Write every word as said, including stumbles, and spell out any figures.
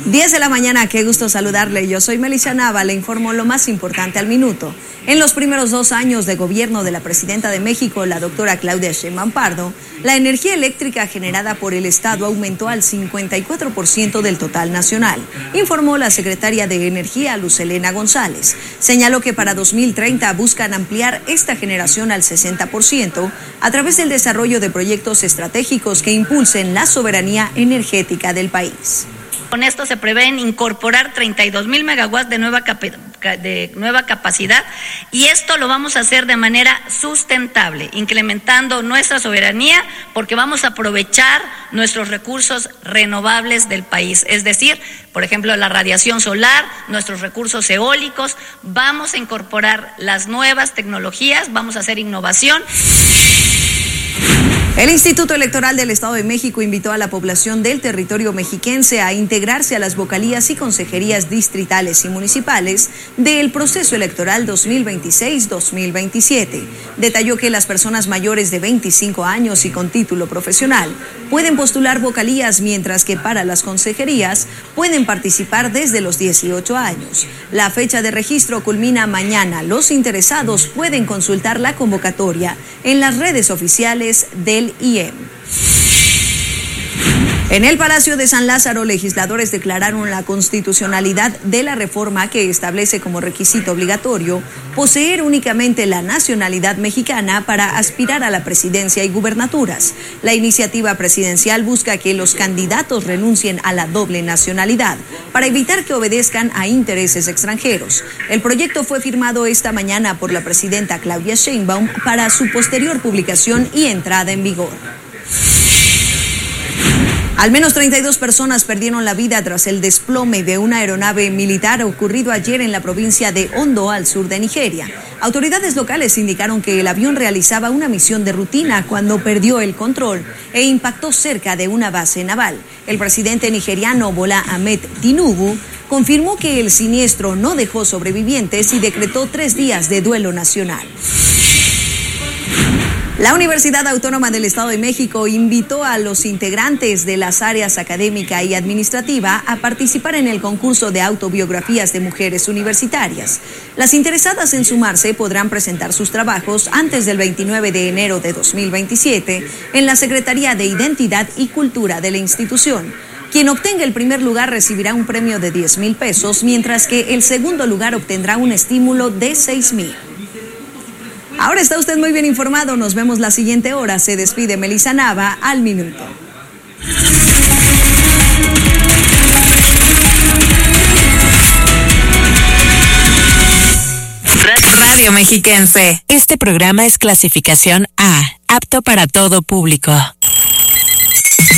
diez de la mañana, qué gusto saludarle. Yo soy Melissa Nava, le informo lo más importante al minuto. En los primeros dos años de gobierno de la presidenta de México, la doctora Claudia Sheinbaum Pardo, la energía eléctrica generada por el Estado aumentó al cincuenta y cuatro por ciento del total nacional, informó la secretaria de Energía, Luz Helena González. Señaló que para dos mil treinta buscan ampliar esta generación al sesenta por ciento a través del desarrollo de proyectos estratégicos que impulsen la soberanía energética del país. Con esto se prevén incorporar treinta y dos mil megawatts de nueva, de nueva capacidad, y esto lo vamos a hacer de manera sustentable, incrementando nuestra soberanía, porque vamos a aprovechar nuestros recursos renovables del país, es decir, por ejemplo, la radiación solar, nuestros recursos eólicos. Vamos a incorporar las nuevas tecnologías, vamos a hacer innovación. El Instituto Electoral del Estado de México invitó a la población del territorio mexiquense a integrarse a las vocalías y consejerías distritales y municipales del proceso electoral dos mil veintiséis dos mil veintisiete. Detalló que las personas mayores de veinticinco años y con título profesional pueden postular vocalías, mientras que para las consejerías pueden participar desde los dieciocho años. La fecha de registro culmina mañana. Los interesados pueden consultar la convocatoria en las redes oficiales del I E M. En el Palacio de San Lázaro, legisladores declararon la constitucionalidad de la reforma que establece como requisito obligatorio poseer únicamente la nacionalidad mexicana para aspirar a la presidencia y gubernaturas. La iniciativa presidencial busca que los candidatos renuncien a la doble nacionalidad para evitar que obedezcan a intereses extranjeros. El proyecto fue firmado esta mañana por la presidenta Claudia Sheinbaum para su posterior publicación y entrada en vigor. Al menos treinta y dos personas perdieron la vida tras el desplome de una aeronave militar ocurrido ayer en la provincia de Ondo, al sur de Nigeria. Autoridades locales indicaron que el avión realizaba una misión de rutina cuando perdió el control e impactó cerca de una base naval. El presidente nigeriano Bola Ahmed Tinubu confirmó que el siniestro no dejó sobrevivientes y decretó tres días de duelo nacional. La Universidad Autónoma del Estado de México invitó a los integrantes de las áreas académica y administrativa a participar en el concurso de autobiografías de mujeres universitarias. Las interesadas en sumarse podrán presentar sus trabajos antes del veintinueve de enero de dos mil veintisiete en la Secretaría de Identidad y Cultura de la institución. Quien obtenga el primer lugar recibirá un premio de diez mil pesos, mientras que el segundo lugar obtendrá un estímulo de seis mil. Ahora está usted muy bien informado. Nos vemos la siguiente hora. Se despide Melissa Nava al minuto. Radio Mexiquense. Este programa es clasificación A, apto para todo público.